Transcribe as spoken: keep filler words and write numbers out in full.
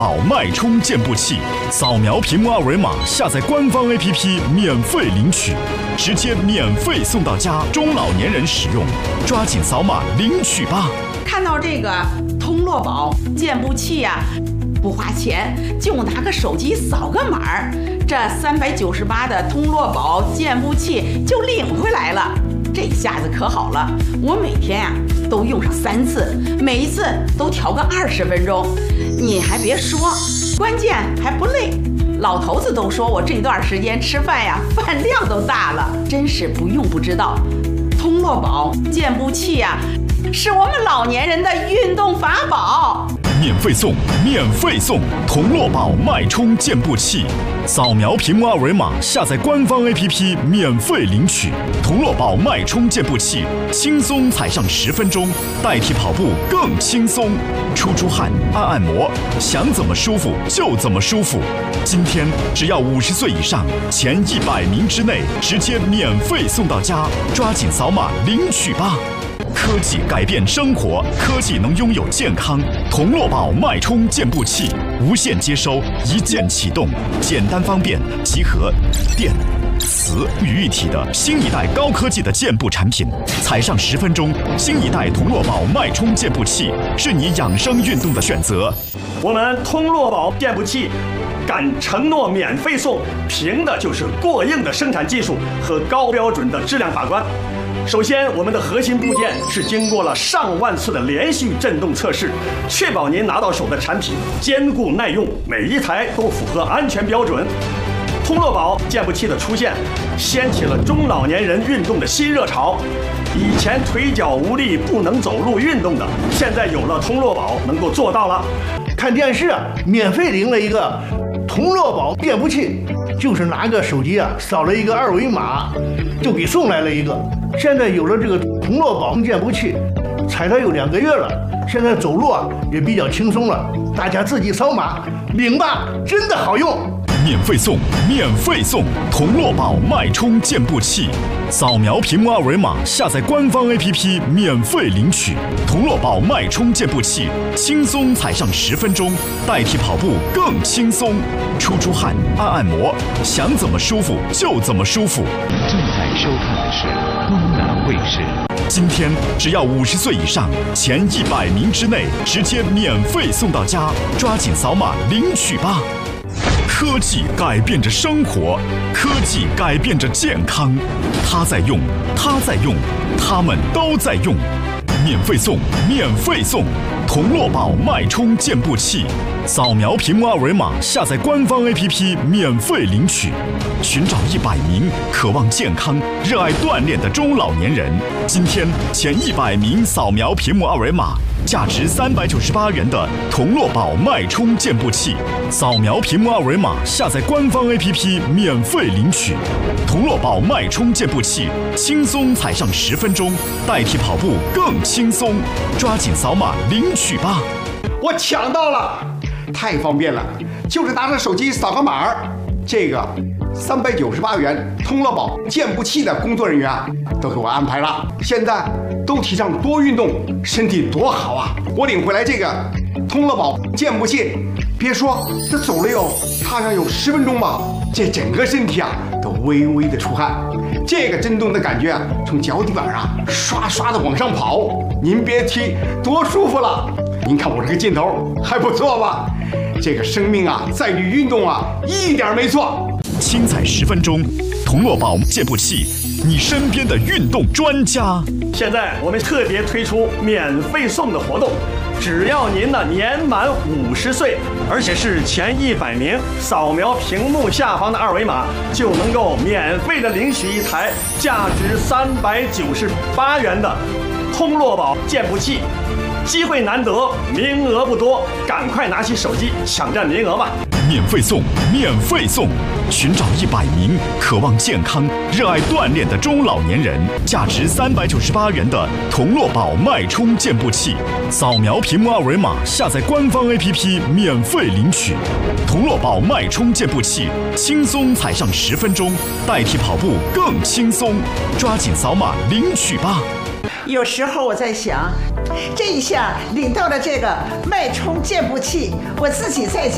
宝脉冲健步器，扫描屏幕二维码，下载官方 A P P 免费领取，直接免费送到家，中老年人使用，抓紧扫码领取吧！ 看到这个通络宝健步器呀、啊，不花钱，就拿个手机扫个码儿，这三百九十八的通络宝健步器就领回来了。这下子可好了，我每天呀、啊、都用上三次，每一次都调个二十分钟。你还别说，关键还不累。老头子都说我这段时间吃饭呀，饭量都大了，真是不用不知道。通络宝健步器呀、啊，是我们老年人的运动法宝。 免费送，免费送同络宝脉冲健步器，扫描屏幕二维码，下载官方 A P P 免费领取。同络宝脉冲健步器，轻松踩上十分钟，代替跑步更轻松。出出汗，按按摩，想怎么舒服就怎么舒服。今天只要五十岁以上，前一百名之内，直接免费送到家，抓紧扫码领取吧。科技改变生活，科技能拥有健康。同络宝脉冲健步器，无线接收，一键启动，简单方便，集合电、磁于一体的新一代高科技的健步产品。踩上十分钟，新一代同络宝脉冲健步器是你养生运动的选择。 我们通络宝健步器敢承诺免费送，凭的就是过硬的生产技术和高标准的质量把关。首先，我们的核心部件是经过了上万次的连续振动测试，确保您拿到手的产品坚固耐用，每一台都符合安全标准。通络宝健步器的出现，掀起了中老年人运动的新热潮。以前腿脚无力不能走路运动的，现在有了通络宝能够做到了。 看电视啊，免费领了一个通络宝健步器，就是拿个手机啊扫了一个二维码，就给送来了一个。现在有了这个同络宝健步器，踩它有两个月了，现在走路啊也比较轻松了。大家自己扫码领吧，真的好用。 免费送，免费送同络宝脉冲健步器，扫描屏幕二维码，下载官方 A P P 免费领取。同络宝脉冲健步器，轻松踩上十分钟，代替跑步更轻松。出出汗，按按摩，想怎么舒服就怎么舒服。 正在收看的是东南卫视。 今天只要五十岁以上，前一百名之内，直接免费送到家，抓紧扫码领取吧。科技改变着生活，科技改变着健康。它在用，它在用，他们都在用。免费送，免费送同络宝脉冲健步器，扫描屏幕二维码，下载官方 A P P 免费领取。寻找一百名渴望健康、热爱锻炼的中老年人，今天前一百名扫描屏幕二维码，价值三百九十八元的同络宝脉冲健步器，扫描屏幕二维码，下载官方 A P P 免费领取。同络宝脉冲健步器，轻松踩上十分钟，代替跑步更轻松。抓紧扫码领取吧！ 我抢到了，太方便了，就是拿着手机扫个码儿。这个三百九十八元通络宝健步器的工作人员啊，都给我安排了。现在都提倡多运动，身体多好啊！我领回来这个通络宝健步器，别说这走了有踏上有十分钟吧，这整个身体啊都微微的出汗，这个震动的感觉啊，从脚底板啊刷刷的往上跑，您别提多舒服了。您看我这个劲头还不错吧？这个生命啊在于运动啊，一点没错。 轻踩十分钟，同络宝健步器，你身边的运动专家。 现在我们特别推出免费送的活动，只要您呢年满五十岁，而且是前一百名，扫描屏幕下方的二维码，就能够免费的领取一台价值三百九十八元的通络宝健步器。机会难得，名额不多，赶快拿起手机抢占名额吧！ 免费送，免费送！寻找一百名渴望健康、热爱锻炼的中老年人，价值三百九十八元的同络宝脉冲健步器，扫描屏幕二维码，下载官方 A P P 免费领取。同络宝脉冲健步器，轻松踩上十分钟，代替跑步更轻松。抓紧扫码领取吧！ 有时候我在想，这一下领到了这个脉冲健步器，我自己在家